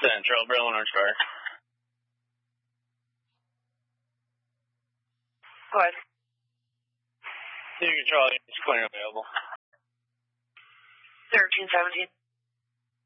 Central, Bravo Orange Car. Go ahead. City Control, it's clear available. 1317.